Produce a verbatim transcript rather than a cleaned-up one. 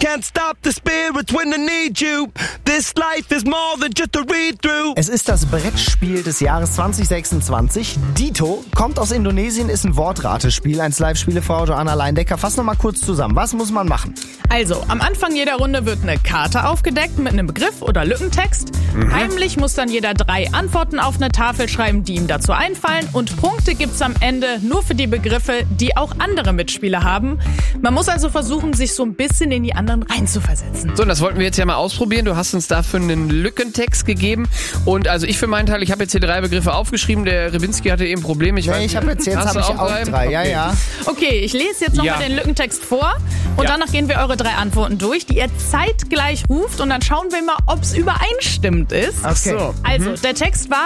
can't stop the spirits when they need you. This life is more than just a read-through. Es ist das Brettspiel des Jahres zwanzig sechsundzwanzig. Dito kommt aus Indonesien, ist ein Wortratespiel. Eins Live-Spielefrau Joanna Leindecker. Fass noch mal kurz zusammen. Was muss man machen? Also, am Anfang jeder Runde wird eine Karte aufgedeckt mit einem Begriff oder Lückentext. Mhm. Heimlich muss dann jeder drei Antworten auf eine Tafel schreiben, die ihm dazu einfallen. Und Punkte gibt's am Ende nur für die Begriffe, die auch andere Mitspieler haben. Man muss also versuchen, sich so ein bisschen in die anderen reinzuversetzen. So, und das wollten wir jetzt ja mal ausprobieren. Du hast uns dafür einen Lückentext gegeben. Und also ich für meinen Teil, ich habe jetzt hier drei Begriffe aufgeschrieben. Der Ribinski hatte eben Probleme. Ich, nee, weiß, ich habe jetzt, jetzt hab ich auch drei. drei. Ja, okay. ja. Okay, ich lese jetzt nochmal Ja. den Lückentext vor. Und Ja. danach gehen wir eure drei Antworten durch, die ihr zeitgleich ruft. Und dann schauen wir mal, ob es übereinstimmend ist. Okay. So. Also, der Text war: